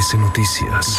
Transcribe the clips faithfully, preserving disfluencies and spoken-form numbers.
S Noticias.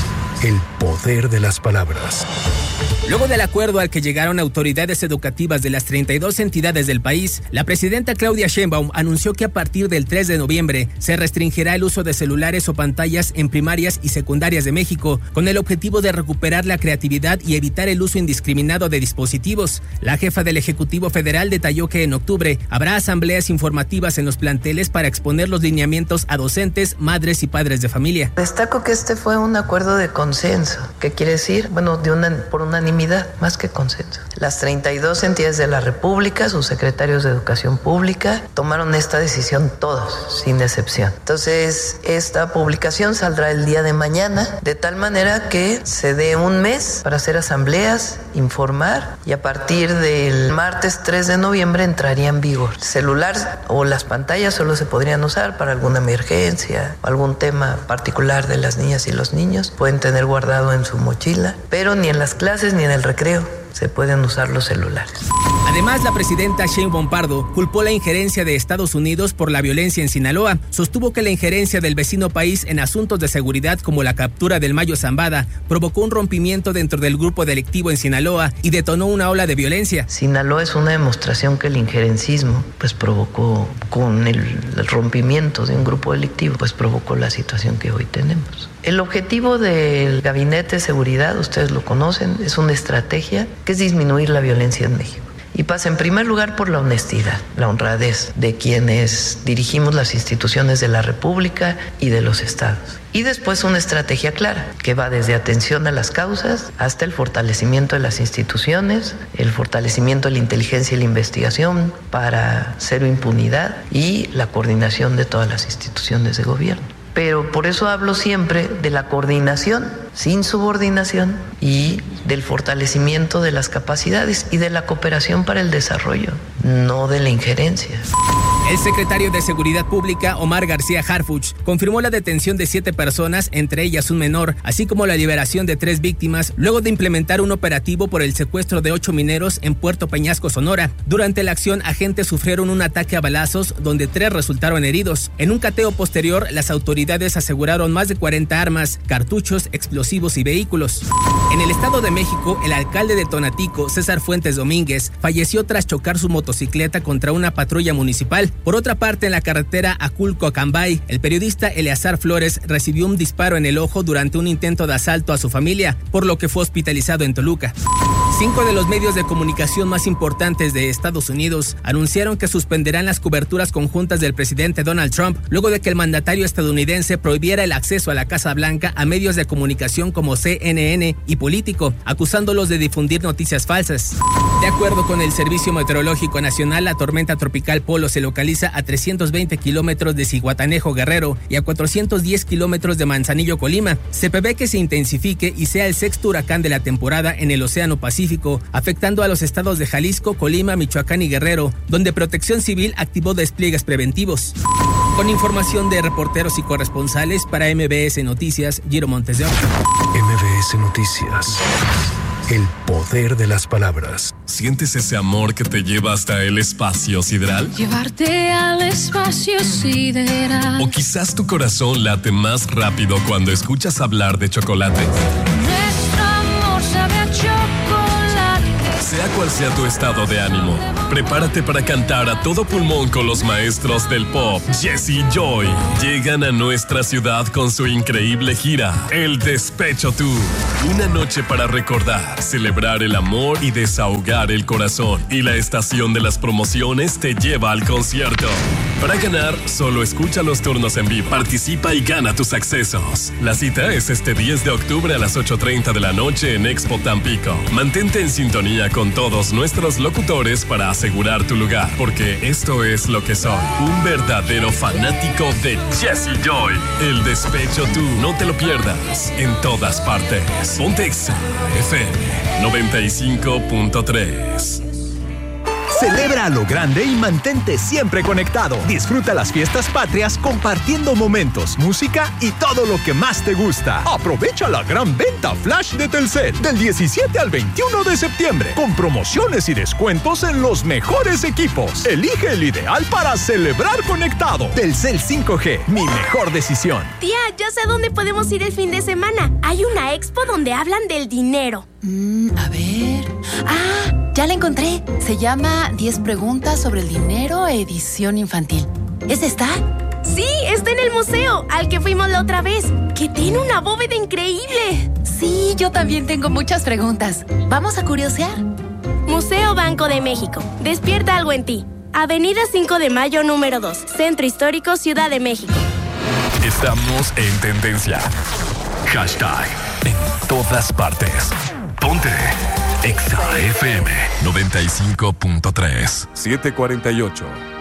El poder de las palabras. Luego del acuerdo al que llegaron autoridades educativas de las treinta y dos entidades del país, la presidenta Claudia Sheinbaum anunció que a partir del tres de noviembre se restringirá el uso de celulares o pantallas en primarias y secundarias de México, con el objetivo de recuperar la creatividad y evitar el uso indiscriminado de dispositivos. La jefa del Ejecutivo Federal detalló que en octubre habrá asambleas informativas en los planteles para exponer los lineamientos a docentes, madres y padres de familia. Destaco que este fue un acuerdo de consenso. ¿Qué quiere decir? Bueno, de una, por unanimidad. Más que consenso. Las treinta y dos entidades de la República, sus secretarios de Educación Pública, tomaron esta decisión todos, sin excepción. Entonces, esta publicación saldrá el día de mañana, de tal manera que se dé un mes para hacer asambleas, informar, y a partir del martes tres de noviembre entraría en vigor. El celular o las pantallas solo se podrían usar para alguna emergencia, algún tema particular de las niñas y los niños. Pueden tener guardado en su mochila, pero ni en las clases ni en el recreo se pueden usar los celulares. Además, la presidenta Sheinbaum Pardo culpó la injerencia de Estados Unidos por la violencia en Sinaloa. Sostuvo que la injerencia del vecino país en asuntos de seguridad como la captura del Mayo Zambada provocó un rompimiento dentro del grupo delictivo en Sinaloa y detonó una ola de violencia. Sinaloa es una demostración que el injerencismo pues provocó, con el, el rompimiento de un grupo delictivo, pues provocó la situación que hoy tenemos. El objetivo del Gabinete de Seguridad, ustedes lo conocen, es una estrategia que es disminuir la violencia en México. Y pasa en primer lugar por la honestidad, la honradez de quienes dirigimos las instituciones de la República y de los estados. Y después una estrategia clara, que va desde atención a las causas hasta el fortalecimiento de las instituciones, el fortalecimiento de la inteligencia y la investigación para cero impunidad y la coordinación de todas las instituciones de gobierno. Pero por eso hablo siempre de la coordinación, sin subordinación, y del fortalecimiento de las capacidades y de la cooperación para el desarrollo, no de la injerencia. El secretario de Seguridad Pública, Omar García Harfuch, confirmó la detención de siete personas, entre ellas un menor, así como la liberación de tres víctimas, luego de implementar un operativo por el secuestro de ocho mineros en Puerto Peñasco, Sonora. Durante la acción, agentes sufrieron un ataque a balazos, donde tres resultaron heridos. En un cateo posterior, las autoridades aseguraron más de cuarenta armas, cartuchos, explosivos y vehículos. En el Estado de México, el alcalde de Tonatico, César Fuentes Domínguez, falleció tras chocar su motocicleta contra una patrulla municipal. Por otra parte, en la carretera Aculco-Acambay, el periodista Eleazar Flores recibió un disparo en el ojo durante un intento de asalto a su familia, por lo que fue hospitalizado en Toluca. Cinco de los medios de comunicación más importantes de Estados Unidos anunciaron que suspenderán las coberturas conjuntas del presidente Donald Trump luego de que el mandatario estadounidense prohibiera el acceso a la Casa Blanca a medios de comunicación como C N N y Político, acusándolos de difundir noticias falsas. De acuerdo con el Servicio Meteorológico Nacional, la tormenta tropical Polo se localiza a trescientos veinte kilómetros de Zihuatanejo, Guerrero, y a cuatrocientos diez kilómetros de Manzanillo, Colima. Se prevé que se intensifique y sea el sexto huracán de la temporada en el Océano Pacífico, afectando a los estados de Jalisco, Colima, Michoacán y Guerrero, donde Protección Civil activó despliegues preventivos. Con información de reporteros y corresponsales para M B S Noticias, Giro Montes de Oca. M B S Noticias. El poder de las palabras. ¿Sientes ese amor que te lleva hasta el espacio sideral? Llevarte al espacio sideral. O quizás tu corazón late más rápido cuando escuchas hablar de chocolate. Nuestro amor sabe a chocolate. Sea cual sea tu estado de ánimo, prepárate para cantar a todo pulmón con los maestros del pop, Jesse y Joy. Llegan a nuestra ciudad con su increíble gira, El Despecho Tour. Una noche para recordar, celebrar el amor y desahogar el corazón. Y la estación de las promociones te lleva al concierto. Para ganar, solo escucha los turnos en vivo. Participa y gana tus accesos. La cita es este diez de octubre a las ocho treinta de la noche en Expo Tampico. Mantente en sintonía con todos nuestros locutores para asegurar tu lugar, porque esto es lo que soy, un verdadero fanático de Jesse Joy. El Despecho Tour, no te lo pierdas, en todas partes. Pontexa F M noventa y cinco punto tres. Celebra a lo grande y mantente siempre conectado. Disfruta las fiestas patrias compartiendo momentos, música y todo lo que más te gusta. Aprovecha la gran venta flash de Telcel del diecisiete al veintiuno de septiembre con promociones y descuentos en los mejores equipos. Elige el ideal para celebrar conectado. Telcel cinco G, mi mejor decisión. Tía, ya sé a dónde podemos ir el fin de semana. Hay una expo donde hablan del dinero. Mm, a ver... ¡Ah! Ya la encontré. Se llama diez preguntas sobre el dinero, edición infantil. ¿Es esta? Sí, está en el museo, al que fuimos la otra vez, que tiene una bóveda increíble. Sí, yo también tengo muchas preguntas. ¿Vamos a curiosear? Museo Banco de México. Despierta algo en ti. Avenida cinco de mayo, número dos. Centro Histórico, Ciudad de México. Estamos en tendencia. Hashtag en todas partes. Ponte Exa F M noventa y cinco punto tres. siete cuarenta y ocho.